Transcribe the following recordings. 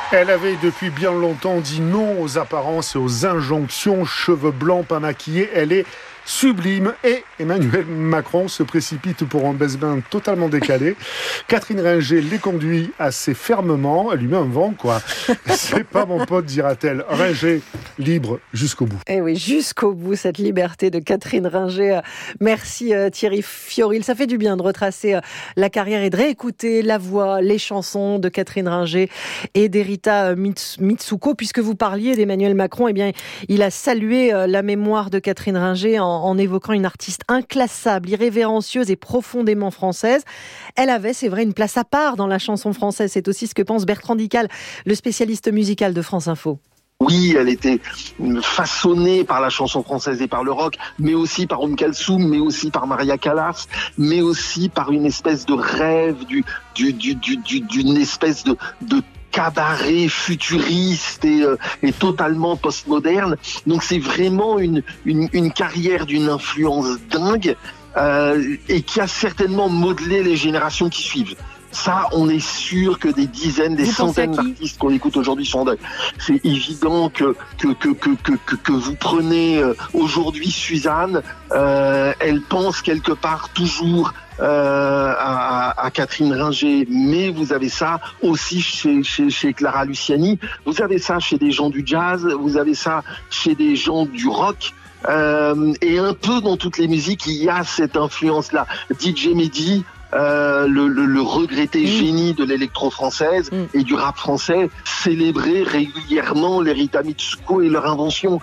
Elle avait depuis bien longtemps dit non aux apparences et aux injonctions. Cheveux blancs, pas maquillés, elle est sublime. Et Emmanuel Macron se précipite pour un baise-bain totalement décalé. Catherine Ringer les conduit assez fermement. Elle lui met un vent, quoi. C'est pas mon pote, dira-t-elle. Ringer, libre jusqu'au bout. Eh oui, jusqu'au bout, cette liberté de Catherine Ringer. Merci Thierry Fioril. Ça fait du bien de retracer la carrière et de réécouter la voix, les chansons de Catherine Ringer et d'Erita Mitsuko. Puisque vous parliez d'Emmanuel Macron, eh bien, il a salué la mémoire de Catherine Ringer en évoquant une artiste inclassable, irrévérencieuse et profondément française. Elle avait, c'est vrai, une place à part dans la chanson française. C'est aussi ce que pense Bertrand Dical, le spécialiste musical de France Info. Oui, elle était façonnée par la chanson française et par le rock, mais aussi par Kalsoum, mais aussi par Maria Callas, mais aussi par une espèce de rêve, d'une espèce de cabaret futuriste et totalement postmoderne. Donc c'est vraiment une carrière d'une influence dingue et qui a certainement modelé les générations qui suivent. Ça, on est sûr que des dizaines, des centaines d'artistes qu'on écoute aujourd'hui sont en deuil. C'est évident que vous prenez aujourd'hui Suzanne, elle pense quelque part toujours à Catherine Ringer, mais vous avez ça aussi chez Clara Luciani, vous avez ça chez des gens du jazz, vous avez ça chez des gens du rock. Et un peu dans toutes les musiques, il y a cette influence-là. DJ Mehdi, le regretté génie de l'électro-française et du rap français, célébrait régulièrement l'Erita Mitsuko et leur invention.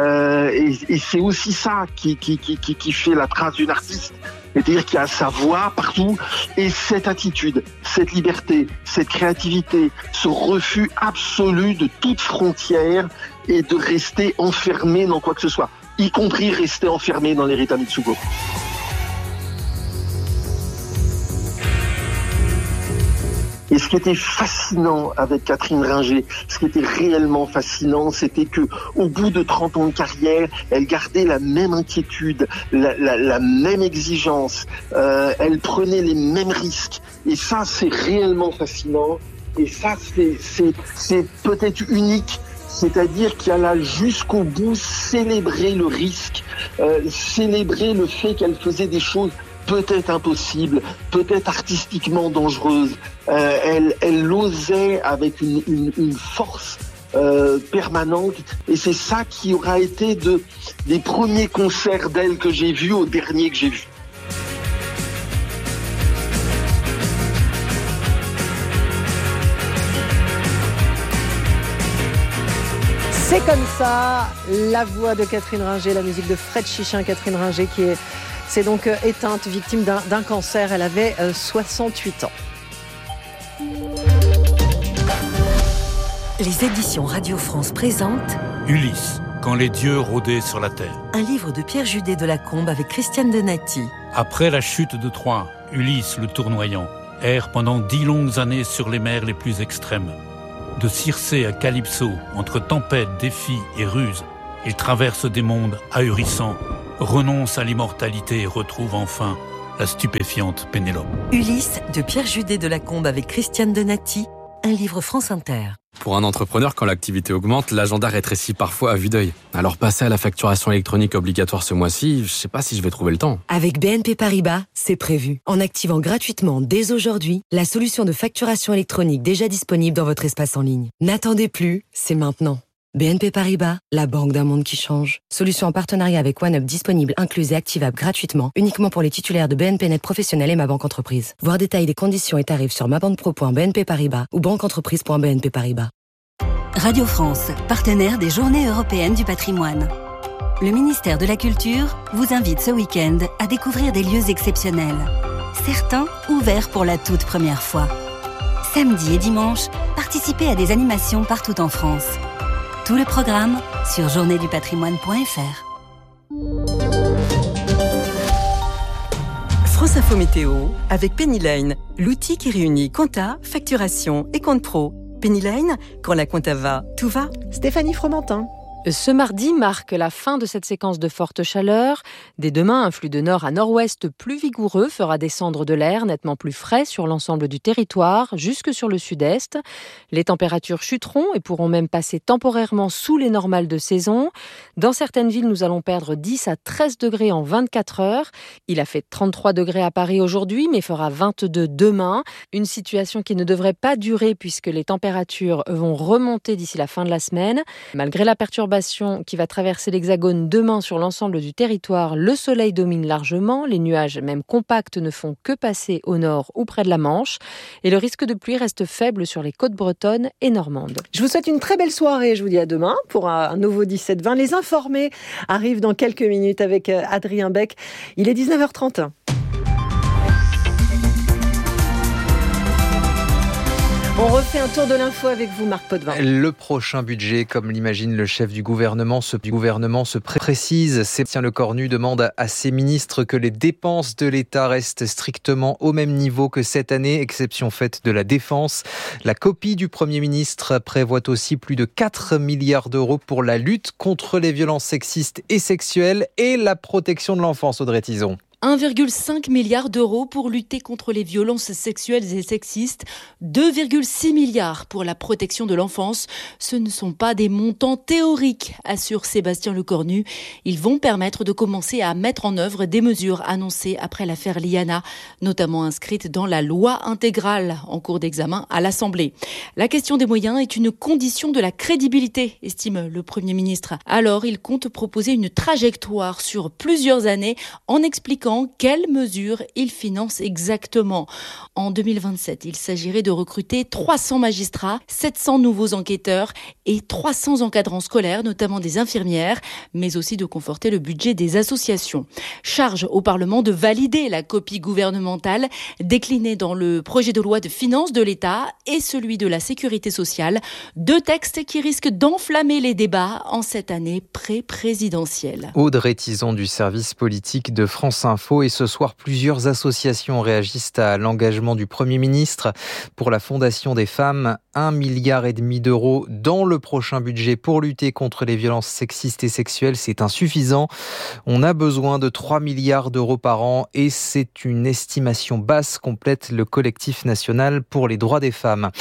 Et c'est aussi ça qui fait la trace d'une artiste. C'est-à-dire qu'il y a sa voix partout et cette attitude, cette liberté, cette créativité, ce refus absolu de toute frontière et de rester enfermé dans quoi que ce soit, y compris rester enfermé dans l'Erita Mitsuko. Et ce qui était fascinant avec Catherine Ringer, ce qui était réellement fascinant, c'était que au bout de 30 ans de carrière, elle gardait la même inquiétude, la même exigence, elle prenait les mêmes risques. Et ça, c'est réellement fascinant. Et ça, c'est peut-être unique. C'est-à-dire qu'elle a jusqu'au bout célébré le risque, célébré le fait qu'elle faisait des choses peut-être impossible, peut-être artistiquement dangereuse. Elle osait avec une force permanente, et c'est ça qui aura été des premiers concerts d'elle que j'ai vus au dernier que j'ai vu. C'est comme ça, la voix de Catherine Ringer, la musique de Fred Chichin, Catherine Ringer qui s'est donc éteinte, victime d'un cancer. Elle avait 68 ans. Les éditions Radio France présentent Ulysse, quand les dieux rôdaient sur la terre. Un livre de Pierre Judet de la Combe avec Christiane Donati. Après la chute de Troie, Ulysse le tournoyant erre pendant 10 longues années sur les mers les plus extrêmes. De Circé à Calypso, entre tempêtes, défis et ruses, il traverse des mondes ahurissants, renonce à l'immortalité et retrouve enfin la stupéfiante Pénélope. Ulysse de Pierre Judet de la Combe avec Christiane Donati, un livre France Inter. Pour un entrepreneur, quand l'activité augmente, l'agenda rétrécit parfois à vue d'œil. Alors passer à la facturation électronique obligatoire ce mois-ci, je sais pas si je vais trouver le temps. Avec BNP Paribas, c'est prévu. En activant gratuitement dès aujourd'hui la solution de facturation électronique déjà disponible dans votre espace en ligne. N'attendez plus, c'est maintenant. BNP Paribas, la banque d'un monde qui change. Solution en partenariat avec OneUp disponible, incluse et activable gratuitement, uniquement pour les titulaires de BNP Net Professionnel et Ma Banque Entreprise. Voir détails des conditions et tarifs sur mabanquepro.bnp Paribas ou banqueentreprise.bnp Paribas. Radio France, partenaire des Journées européennes du patrimoine. Le ministère de la Culture vous invite ce week-end à découvrir des lieux exceptionnels. Certains ouverts pour la toute première fois. Samedi et dimanche, participez à des animations partout en France. Tout le programme sur journéedupatrimoine.fr. France Info Météo avec Pennyline, l'outil qui réunit compta, facturation et compte pro. Pennyline, quand la compta va, tout va. Stéphanie Fromentin. Ce mardi marque la fin de cette séquence de forte chaleur. Dès demain, un flux de nord à nord-ouest plus vigoureux fera descendre de l'air nettement plus frais sur l'ensemble du territoire, jusque sur le sud-est. Les températures chuteront et pourront même passer temporairement sous les normales de saison. Dans certaines villes, nous allons perdre 10 à 13 degrés en 24 heures. Il a fait 33 degrés à Paris aujourd'hui, mais fera 22 demain. Une situation qui ne devrait pas durer puisque les températures vont remonter d'ici la fin de la semaine. Malgré la perturbation qui va traverser l'Hexagone demain sur l'ensemble du territoire, le soleil domine largement, les nuages même compacts ne font que passer au nord ou près de la Manche et le risque de pluie reste faible sur les côtes bretonnes et normandes. Je vous souhaite une très belle soirée, je vous dis à demain pour un nouveau 17-20. Les informés arrivent dans quelques minutes avec Adrien Beck. Il est 19h30. On refait un tour de l'info avec vous, Marc Potvin. Le prochain budget, comme l'imagine le chef du gouvernement, se précise. Sébastien Lecornu demande à ses ministres que les dépenses de l'État restent strictement au même niveau que cette année, exception faite de la défense. La copie du Premier ministre prévoit aussi plus de 4 milliards d'euros pour la lutte contre les violences sexistes et sexuelles et la protection de l'enfance, Audrey Tizon. 1,5 milliard d'euros pour lutter contre les violences sexuelles et sexistes, 2,6 milliards pour la protection de l'enfance. Ce ne sont pas des montants théoriques, assure Sébastien Lecornu. Ils vont permettre de commencer à mettre en œuvre des mesures annoncées après l'affaire Liana, notamment inscrites dans la loi intégrale en cours d'examen à l'Assemblée. La question des moyens est une condition de la crédibilité, estime le Premier ministre. Alors, il compte proposer une trajectoire sur plusieurs années en expliquant quelles mesures il finance exactement. En 2027, il s'agirait de recruter 300 magistrats, 700 nouveaux enquêteurs et 300 encadrants scolaires, notamment des infirmières, mais aussi de conforter le budget des associations. Charge au Parlement de valider la copie gouvernementale déclinée dans le projet de loi de finances de l'État et celui de la sécurité sociale, deux textes qui risquent d'enflammer les débats en cette année pré-présidentielle. Audrey Tizon du service politique de France Info. Et ce soir, plusieurs associations réagissent à l'engagement du Premier ministre pour la Fondation des femmes. 1,5 milliard d'euros dans le prochain budget pour lutter contre les violences sexistes et sexuelles. C'est insuffisant. On a besoin de 3 milliards d'euros par an et c'est une estimation basse, complète le collectif national pour les droits des femmes.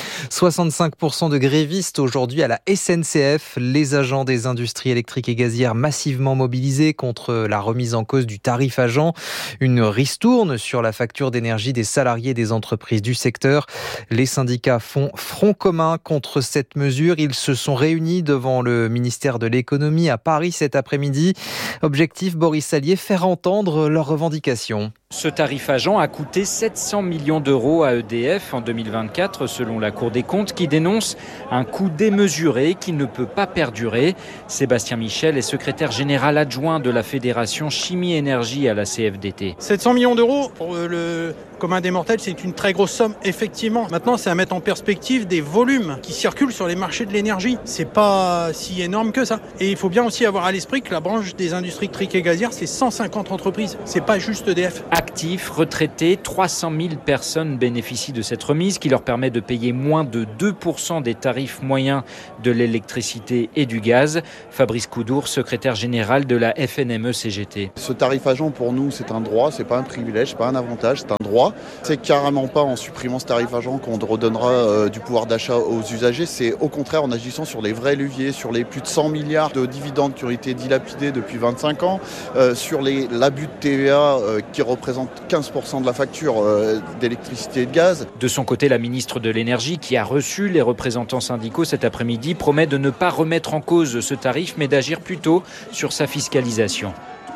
65% de grévistes aujourd'hui à la SNCF. Les agents des industries électriques et gazières massivement mobilisés contre la remise en cause du tarif agent. Une ristourne sur la facture d'énergie des salariés des entreprises du secteur. Les syndicats font front commun contre cette mesure. Ils se sont réunis devant le ministère de l'économie à Paris cet après-midi. Objectif, Boris Sallier, faire entendre leurs revendications. Ce tarif agent a coûté 700 millions d'euros à EDF en 2024, selon la Cour des comptes, qui dénonce un coût démesuré qui ne peut pas perdurer. Sébastien Michel est secrétaire général adjoint de la Fédération Chimie-Énergie à la CFDT. 700 millions d'euros pour le commun des mortels, c'est une très grosse somme, effectivement. Maintenant, c'est à mettre en perspective des volumes qui circulent sur les marchés de l'énergie. C'est pas si énorme que ça. Et il faut bien aussi avoir à l'esprit que la branche des industries électriques et gazières, c'est 150 entreprises. C'est pas juste EDF. Actifs, retraités, 300 000 personnes bénéficient de cette remise qui leur permet de payer moins de 2% des tarifs moyens de l'électricité et du gaz. Fabrice Coudour, secrétaire général de la FNME-CGT. Ce tarif agent, pour nous, c'est un droit, c'est pas un privilège, c'est pas un avantage, c'est un droit. C'est carrément pas en supprimant ce tarif agent qu'on redonnera du pouvoir d'achat aux usagers. C'est au contraire en agissant sur les vrais leviers, sur les plus de 100 milliards de dividendes qui ont été dilapidés depuis 25 ans, sur l'abus de TVA qui représente 15% de la facture d'électricité et de gaz. De son côté, la ministre de l'Énergie, qui a reçu les représentants syndicaux cet après-midi, promet de ne pas remettre en cause ce tarif, mais d'agir plutôt sur sa fiscalisation.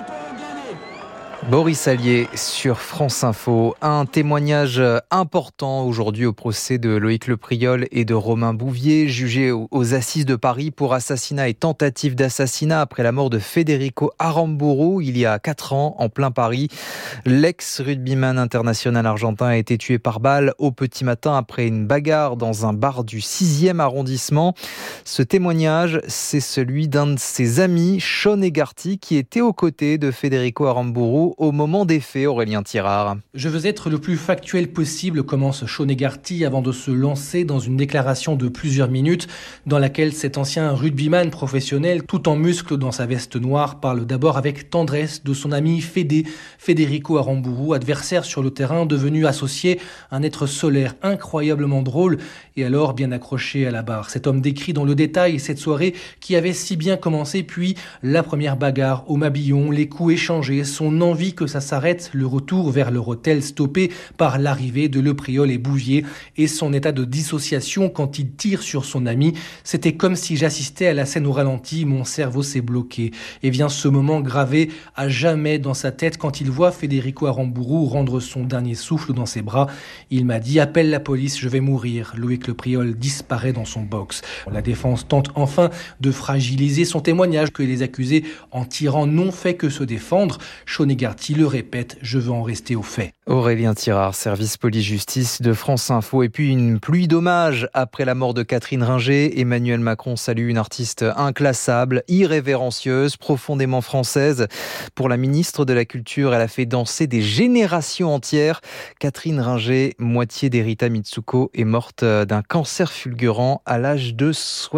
Boris Sallier sur France Info. Un témoignage important aujourd'hui au procès de Loïc Lepriol et de Romain Bouvier, jugés aux assises de Paris pour assassinat et tentative d'assassinat après la mort de Federico Aramburu il y a 4 ans en plein Paris. L'ex-rugbyman international argentin a été tué par balle au petit matin après une bagarre dans un bar du 6e arrondissement. Ce témoignage, c'est celui d'un de ses amis, Sean Egarty, qui était aux côtés de Federico Aramburu info au moment des faits, Aurélien Tirard. Je veux être le plus factuel possible, commence Shonegharty avant de se lancer dans une déclaration de plusieurs minutes dans laquelle cet ancien rugbyman professionnel, tout en muscles dans sa veste noire, parle d'abord avec tendresse de son ami Federico Aramburu, adversaire sur le terrain, devenu associé, un être solaire incroyablement drôle et alors bien accroché à la barre. Cet homme décrit dans le détail cette soirée qui avait si bien commencé, puis la première bagarre au Mabillon, les coups échangés, son envie que ça s'arrête, le retour vers leur hôtel stoppé par l'arrivée de Le Priol et Bouvier et son état de dissociation quand il tire sur son ami. C'était comme si j'assistais à la scène au ralenti, mon cerveau s'est bloqué. Et vient ce moment gravé à jamais dans sa tête quand il voit Federico Aramburu rendre son dernier souffle dans ses bras. Il m'a dit « Appelle la police, je vais mourir ». Loïc Le Priol disparaît dans son box. La défense tente enfin de fragiliser son témoignage que les accusés en tirant n'ont fait que se défendre. Shonegharty le répète, je veux en rester aux faits. Aurélien Tirard, service police-justice de France Info. Et puis une pluie d'hommages après la mort de Catherine Ringer. Emmanuel Macron salue une artiste inclassable, irrévérencieuse, profondément française. Pour la ministre de la Culture, elle a fait danser des générations entières. Catherine Ringer, moitié d'Erita Mitsuko, est morte d'un cancer fulgurant à l'âge de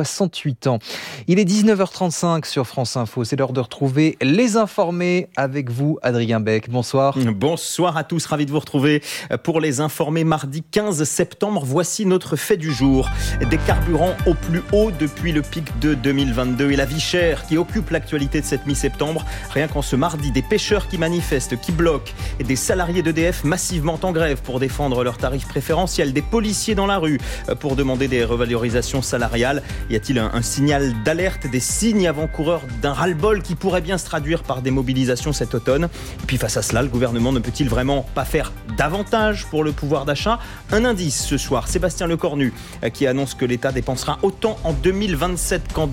68 ans. Il est 19h35 sur France Info. C'est l'heure de retrouver les informés avec vous, Adrien Beck. Bonsoir. Bonsoir à tous. Ravi de vous retrouver pour les informés. Mardi 15 septembre, voici notre fait du jour. Des carburants au plus haut depuis le pic de 2022 et la vie chère qui occupe l'actualité de cette mi-septembre. Rien qu'en ce mardi, des pêcheurs qui manifestent, qui bloquent, et des salariés d'EDF massivement en grève pour défendre leurs tarifs préférentiels, des policiers dans la rue pour demander des revalorisations salariales. Y a-t-il un signal d'alerte, des signes avant-coureurs d'un ras-le-bol qui pourrait bien se traduire par des mobilisations cet automne? Et puis face à cela, le gouvernement ne peut-il vraiment pas faire davantage pour le pouvoir d'achat? Un indice ce soir, Sébastien Lecornu qui annonce que l'État dépensera autant en 2027 qu'en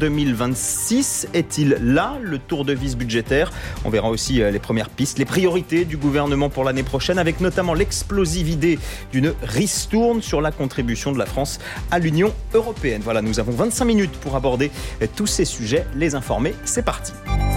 2026. Est-il là le tour de vis budgétaire? On verra aussi les premières pistes, les priorités du gouvernement pour l'année prochaine, avec notamment l'explosive idée d'une ristourne sur la contribution de la France à l'Union européenne. Voilà, nous avons 25 minutes pour aborder tous ces sujets. Les informés, c'est parti.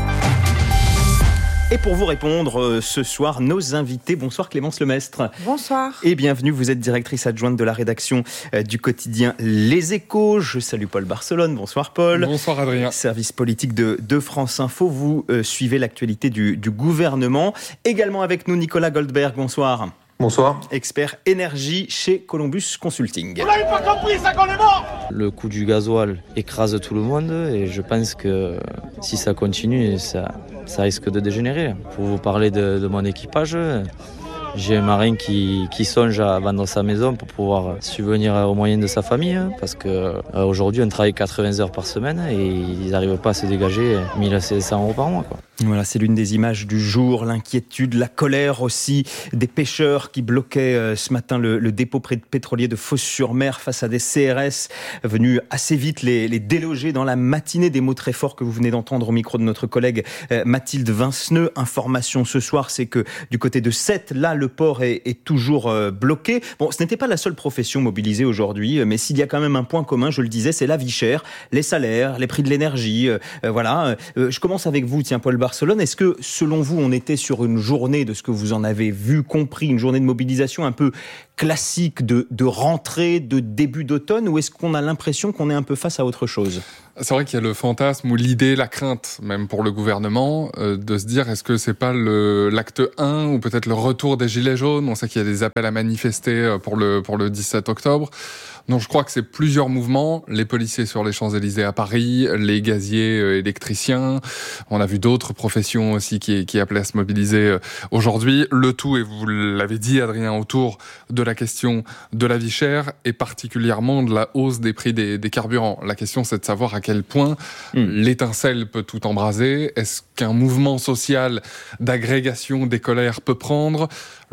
Et pour vous répondre ce soir, nos invités. Bonsoir Clémence Lemestre. Bonsoir. Et bienvenue, vous êtes directrice adjointe de la rédaction du quotidien Les Échos. Je salue Paul Barcelone. Bonsoir Paul. Bonsoir Adrien. Service politique de France Info. Vous suivez l'actualité du gouvernement. Également avec nous Nicolas Goldberg. Bonsoir. Bonsoir. Expert énergie chez Columbus Consulting. Vous l'avez pas compris, ça qu'on est mort. Le coût du gasoil écrase tout le monde et je pense que si ça continue, ça risque de dégénérer. Pour vous parler de mon équipage, j'ai un marin qui songe à vendre sa maison pour pouvoir subvenir aux moyens de sa famille parce qu'aujourd'hui on travaille 80 heures par semaine et ils n'arrivent pas à se dégager 1 700 € par mois, quoi. Voilà, c'est l'une des images du jour, l'inquiétude, la colère aussi des pêcheurs qui bloquaient ce matin le dépôt pétrolier de Fos-sur-Mer face à des CRS venus assez vite les déloger dans la matinée. Des mots très forts que vous venez d'entendre au micro de notre collègue Mathilde Vinceneux. Information ce soir, c'est que du côté de Sète, là le port est toujours bloqué. Bon, ce n'était pas la seule profession mobilisée aujourd'hui, mais s'il y a quand même un point commun, je le disais, c'est la vie chère, les salaires, les prix de l'énergie. Voilà. Je commence avec vous, tiens Paul Barcelone. Est-ce que, selon vous, on était sur une journée, de ce que vous en avez vu, compris, une journée de mobilisation un peu classique de rentrée, de début d'automne, ou est-ce qu'on a l'impression qu'on est un peu face à autre chose ? C'est vrai qu'il y a le fantasme ou l'idée, la crainte, même pour le gouvernement, de se dire est-ce que c'est pas l'acte 1 ou peut-être le retour des Gilets jaunes ? On sait qu'il y a des appels à manifester pour le 17 octobre. Donc je crois que c'est plusieurs mouvements, les policiers sur les Champs-Élysées à Paris, les gaziers électriciens, on a vu d'autres professions aussi qui appelaient à se mobiliser aujourd'hui. Le tout, et vous l'avez dit Adrien, autour de la question de la vie chère et particulièrement de la hausse des prix des carburants. La question c'est de savoir à quel point l'étincelle peut tout embraser. Est-ce qu'un mouvement social d'agrégation des colères peut prendre ?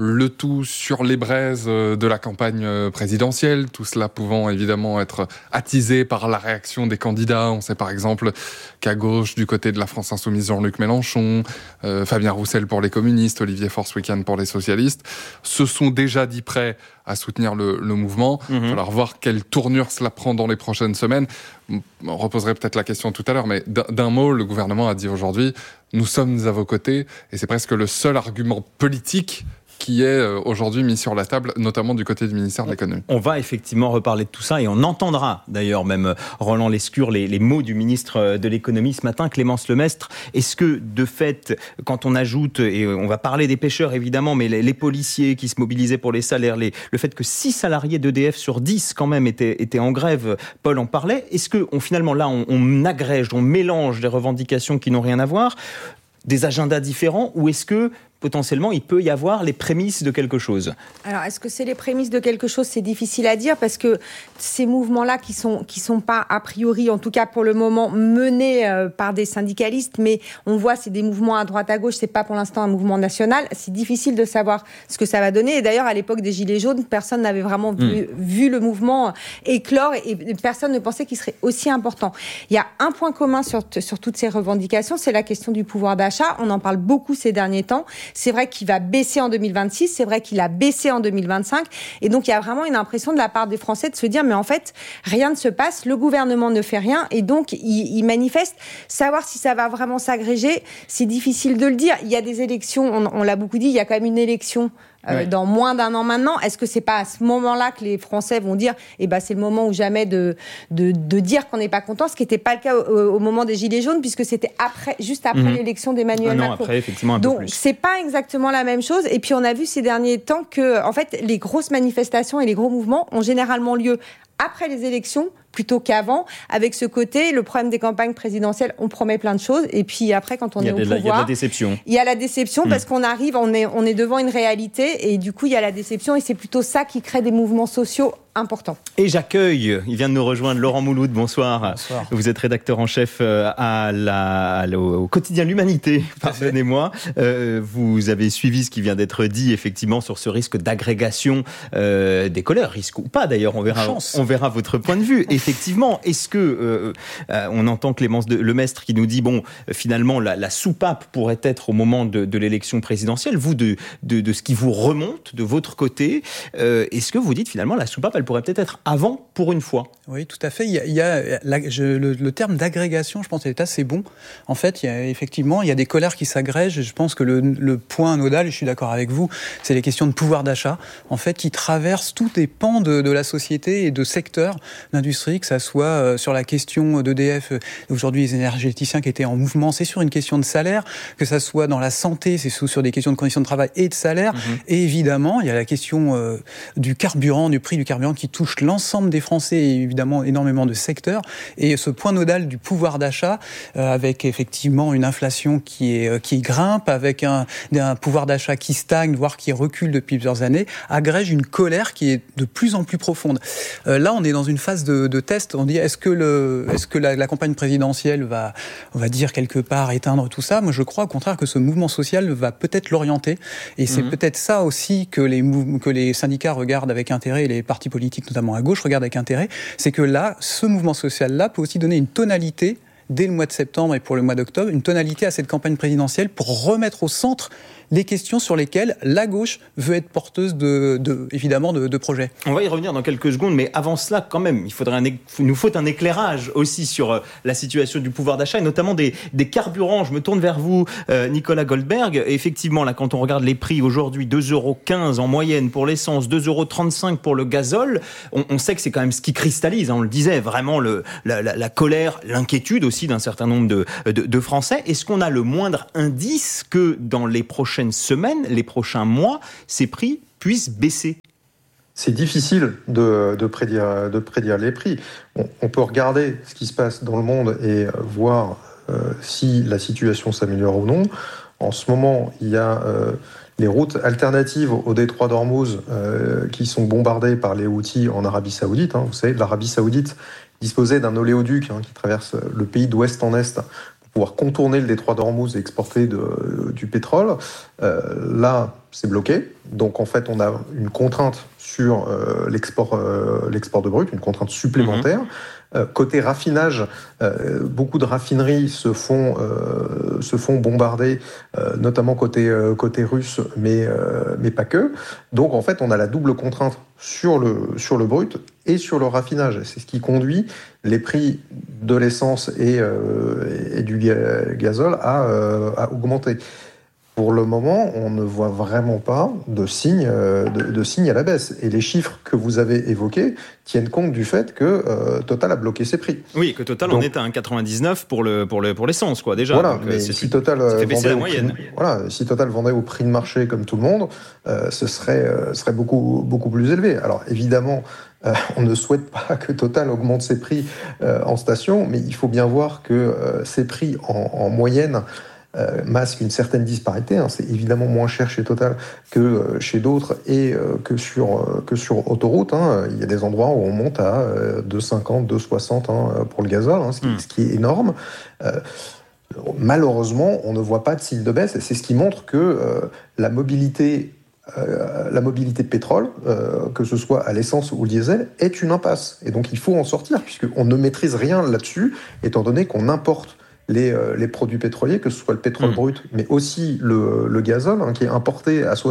le tout sur les braises de la campagne présidentielle, tout cela pouvant évidemment être attisé par la réaction des candidats. On sait par exemple qu'à gauche, du côté de la France Insoumise, Jean-Luc Mélenchon, Fabien Roussel pour les communistes, Olivier Faure-Swickan pour les socialistes, se sont déjà dit prêts à soutenir le mouvement. Il va falloir voir quelle tournure cela prend dans les prochaines semaines. On reposerait peut-être la question tout à l'heure, mais d'un mot, le gouvernement a dit aujourd'hui « nous sommes à vos côtés » et c'est presque le seul argument politique qui est aujourd'hui mis sur la table, notamment du côté du ministère de l'économie. On va effectivement reparler de tout ça et on entendra d'ailleurs même Roland Lescure les mots du ministre de l'économie ce matin, Clémence Lemestre. Est-ce que de fait, quand on ajoute, et on va parler des pêcheurs évidemment, mais les policiers qui se mobilisaient pour les salaires, le fait que 6 salariés d'EDF sur 10 quand même étaient en grève, Paul en parlait, est-ce que finalement là on agrège, on mélange des revendications qui n'ont rien à voir, des agendas différents, ou est-ce que potentiellement, il peut y avoir les prémices de quelque chose? Alors, est-ce que c'est les prémices de quelque chose? C'est difficile à dire parce que ces mouvements-là qui sont pas, a priori, en tout cas pour le moment, menés par des syndicalistes, mais on voit, c'est des mouvements à droite, à gauche, c'est pas pour l'instant un mouvement national. C'est difficile de savoir ce que ça va donner. Et d'ailleurs, à l'époque des Gilets jaunes, personne n'avait vraiment vu le mouvement éclore et personne ne pensait qu'il serait aussi important. Il y a un point commun sur toutes ces revendications, c'est la question du pouvoir d'achat. On en parle beaucoup ces derniers temps. C'est vrai qu'il va baisser en 2026, c'est vrai qu'il a baissé en 2025. Et donc, il y a vraiment une impression de la part des Français de se dire, mais en fait, rien ne se passe, le gouvernement ne fait rien. Et donc, il manifeste. Savoir si ça va vraiment s'agréger, c'est difficile de le dire. Il y a des élections, on l'a beaucoup dit, il y a quand même une élection dans moins d'un an maintenant. Est-ce que c'est pas à ce moment-là que les Français vont dire c'est le moment ou jamais de dire qu'on n'est pas content, ce qui n'était pas le cas au moment des Gilets jaunes, puisque c'était juste après l'élection d'Emmanuel Macron. Après, effectivement, un peu donc plus. C'est pas exactement la même chose. Et puis on a vu ces derniers temps que en fait les grosses manifestations et les gros mouvements ont généralement lieu après les élections plutôt qu'avant, avec ce côté, le problème des campagnes présidentielles, on promet plein de choses, et puis après, quand on est au pouvoir... Il y a de la déception. Il y a la déception, parce qu'on arrive, on est devant une réalité, et du coup, il y a la déception, et c'est plutôt ça qui crée des mouvements sociaux importants. Et j'accueille, il vient de nous rejoindre, Laurent Mouloud, bonsoir. Bonsoir. Vous êtes rédacteur en chef au quotidien L'Humanité, pardonnez-moi. Vous avez suivi ce qui vient d'être dit, effectivement, sur ce risque d'agrégation des colères, risque ou pas d'ailleurs, on verra votre point de vue. Effectivement, est-ce que on entend Clémence Lemestre qui nous dit finalement la soupape pourrait être au moment de l'élection présidentielle. Vous de ce qui vous remonte de votre côté, est-ce que vous dites finalement la soupape elle pourrait peut-être être avant pour une fois? Oui, tout à fait. Le terme d'agrégation, je pense, est assez bon. En fait, il y a des colères qui s'agrègent. Et je pense que le point nodal, et je suis d'accord avec vous, c'est les questions de pouvoir d'achat, en fait, qui traversent tous les pans de la société et de secteurs d'industrie, que ça soit sur la question d'EDF, aujourd'hui les énergéticiens qui étaient en mouvement, c'est sur une question de salaire, que ça soit dans la santé, c'est sur des questions de conditions de travail et de salaire. Et évidemment, il y a la question du carburant, du prix du carburant qui touche l'ensemble des Français et évidemment énormément de secteurs. Et ce point nodal du pouvoir d'achat, avec effectivement une inflation qui grimpe, avec un pouvoir d'achat qui stagne, voire qui recule depuis plusieurs années, agrège une colère qui est de plus en plus profonde. Là, on est dans une phase de test. On dit, est-ce que la campagne présidentielle va, on va dire quelque part, éteindre tout ça? Moi, je crois au contraire que ce mouvement social va peut-être l'orienter. Et c'est peut-être ça aussi que les syndicats regardent avec intérêt, et les partis politiques, notamment à gauche, regardent avec intérêt. C'est que là, ce mouvement social-là peut aussi donner une tonalité dès le mois de septembre et pour le mois d'octobre, une tonalité à cette campagne présidentielle pour remettre au centre les questions sur lesquelles la gauche veut être porteuse évidemment de projets. On va y revenir dans quelques secondes, mais avant cela, quand même, il nous faut un éclairage aussi sur la situation du pouvoir d'achat et notamment des carburants. Je me tourne vers vous, Nicolas Goldberg. Et effectivement, là, quand on regarde les prix aujourd'hui, 2,15 € en moyenne pour l'essence, 2,35 € pour le gazole, on sait que c'est quand même ce qui cristallise, on le disait, vraiment la colère, l'inquiétude aussi d'un certain nombre de Français. Est-ce qu'on a le moindre indice que dans les prochaines semaines, les prochains mois, ces prix puissent baisser? C'est difficile de prédire les prix. On peut regarder ce qui se passe dans le monde et voir si la situation s'améliore ou non. En ce moment, il y a les routes alternatives au détroit d'Ormuz qui sont bombardées par les Houthis en Arabie Saoudite. Vous savez, l'Arabie Saoudite disposait d'un oléoduc qui traverse le pays d'ouest en est pouvoir contourner le détroit d'Ormuz et exporter du pétrole. Là, c'est bloqué. Donc en fait, on a une contrainte sur l'export de brut, une contrainte supplémentaire. Côté raffinage, beaucoup de raffineries se font bombarder, notamment côté russe, mais pas que. Donc en fait, on a la double contrainte sur le brut et sur le raffinage. C'est ce qui conduit les prix de l'essence et du gazole à augmenter. Pour le moment, on ne voit vraiment pas de signe à la baisse. Et les chiffres que vous avez évoqués tiennent compte du fait que Total a bloqué ses prix. Oui, que Total en est à 1,99 pour l'essence, quoi, déjà. Voilà, donc, mais si Total si Total vendait au prix de marché comme tout le monde, ce serait beaucoup, beaucoup plus élevé. Alors évidemment, on ne souhaite pas que Total augmente ses prix en station, mais il faut bien voir que ces prix en moyenne masque une certaine disparité. C'est évidemment moins cher chez Total que chez d'autres et que sur autoroute. Il y a des endroits où on monte à 2,50, 2,60 pour le gazole, ce qui est énorme. Malheureusement, on ne voit pas de signe de baisse et c'est ce qui montre que la mobilité de pétrole, que ce soit à l'essence ou au diesel, est une impasse. Et donc il faut en sortir puisqu'on ne maîtrise rien là-dessus, étant donné qu'on importe les produits pétroliers, que ce soit le pétrole brut, mais aussi le gazole, qui est importé à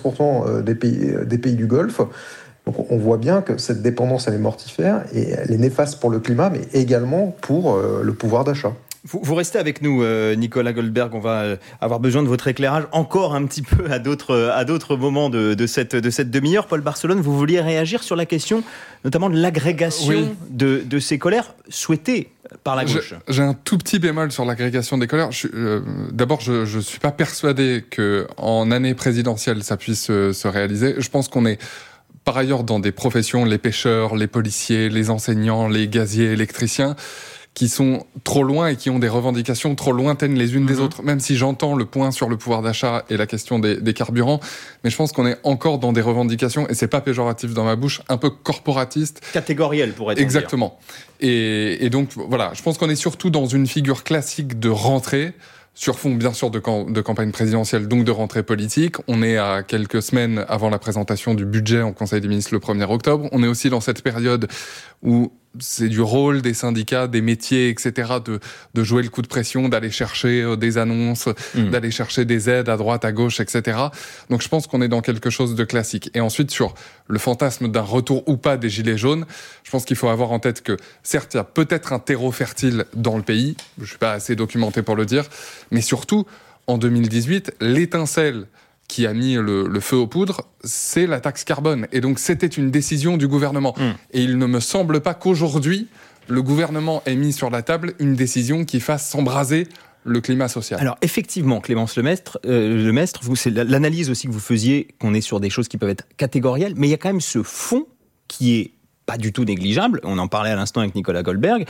75% des pays du Golfe. Donc on voit bien que cette dépendance, elle est mortifère et elle est néfaste pour le climat, mais également pour le pouvoir d'achat. Vous restez avec nous, Nicolas Goldberg. On va avoir besoin de votre éclairage encore un petit peu à d'autres moments de cette demi-heure. Paul Barcelone, vous vouliez réagir sur la question notamment de l'agrégation de ces colères souhaitées par la gauche. J'ai un tout petit bémol sur l'agrégation des colères. D'abord, je ne suis pas persuadé qu'en année présidentielle, ça puisse se réaliser. Je pense qu'on est par ailleurs dans des professions, les pêcheurs, les policiers, les enseignants, les gaziers, électriciens, qui sont trop loin et qui ont des revendications trop lointaines les unes des autres, même si j'entends le point sur le pouvoir d'achat et la question des carburants, mais je pense qu'on est encore dans des revendications, et c'est pas péjoratif dans ma bouche, un peu corporatistes. Catégorielles, pourrait-on Exactement. Dire. Et donc, voilà, je pense qu'on est surtout dans une figure classique de rentrée, sur fond, bien sûr, de campagne présidentielle, donc de rentrée politique. On est à quelques semaines avant la présentation du budget en Conseil des ministres le 1er octobre. On est aussi dans cette période où c'est du rôle des syndicats, des métiers, etc., de jouer le coup de pression, d'aller chercher des annonces, d'aller chercher des aides à droite, à gauche, etc. Donc je pense qu'on est dans quelque chose de classique. Et ensuite, sur le fantasme d'un retour ou pas des Gilets jaunes, je pense qu'il faut avoir en tête que, certes, il y a peut-être un terreau fertile dans le pays, je suis pas assez documenté pour le dire, mais surtout, en 2018, l'étincelle qui a mis le feu aux poudres, c'est la taxe carbone. Et donc, c'était une décision du gouvernement. Et il ne me semble pas qu'aujourd'hui, le gouvernement ait mis sur la table une décision qui fasse s'embraser le climat social. Alors, effectivement, Clémence Lemestre, c'est l'analyse aussi que vous faisiez, qu'on est sur des choses qui peuvent être catégorielles, mais il y a quand même ce fond qui est pas du tout négligeable. On en parlait à l'instant avec Nicolas Goldberg,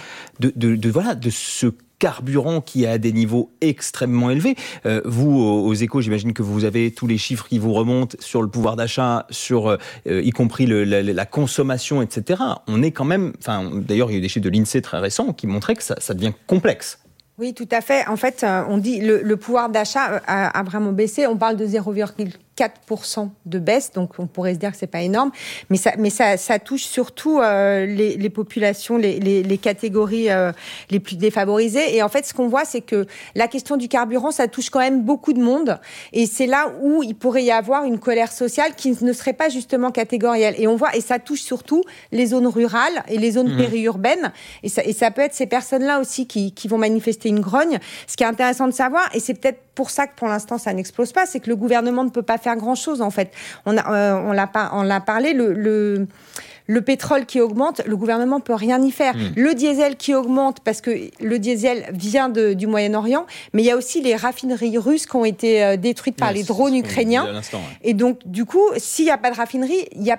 de ce carburant qui est à des niveaux extrêmement élevés. Vous, aux Échos, j'imagine que vous avez tous les chiffres qui vous remontent sur le pouvoir d'achat, sur y compris la consommation, etc. On est quand même... D'ailleurs, il y a eu des chiffres de l'INSEE très récents qui montraient que ça devient complexe. Oui, tout à fait. En fait, on dit le pouvoir d'achat a vraiment baissé. On parle de 0,4% de baisse, donc on pourrait se dire que c'est pas énorme, mais ça touche surtout les populations, les catégories les plus défavorisées. Et en fait, ce qu'on voit, c'est que la question du carburant, ça touche quand même beaucoup de monde, et c'est là où il pourrait y avoir une colère sociale qui ne serait pas justement catégorielle. Et on voit, et ça touche surtout les zones rurales et les zones périurbaines, et ça peut être ces personnes-là aussi qui vont manifester une grogne. Ce qui est intéressant de savoir, et c'est peut-être pour ça que pour l'instant ça n'explose pas, c'est que le gouvernement ne peut pas faire grand-chose en fait. On l'a parlé, le pétrole qui augmente, le gouvernement peut rien y faire. Le diesel qui augmente, parce que le diesel vient du Moyen-Orient, mais il y a aussi les raffineries russes qui ont été détruites par les drones ukrainiens. Et donc, du coup, s'il n'y a pas de raffinerie, il n'y a